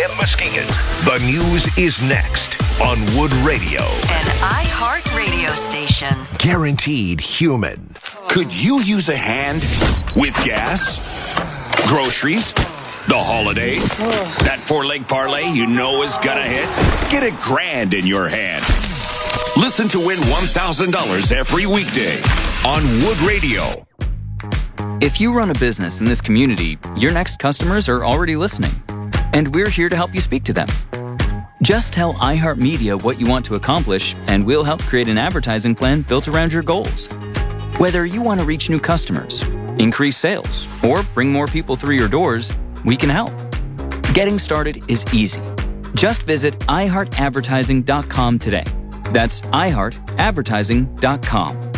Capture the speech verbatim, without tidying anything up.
Tim Muskegon. The news is next on Wood Radio. An iHeart radio station. Guaranteed human. Could you use a hand with gas, groceries, the holidays? That four-leg parlay you know is gonna hit? Get a grand in your hand. Listen to win one thousand dollars every weekday on Wood Radio. If you run a business in this community, your next customers are already listening, and we're here to help you speak to them. Just tell iHeartMedia what you want to accomplish, and we'll help create an advertising plan built around your goals. Whether you want to reach new customers, increase sales, or bring more people through your doors, we can help. Getting started is easy. Just visit i heart advertising dot com today. That's i heart advertising dot com.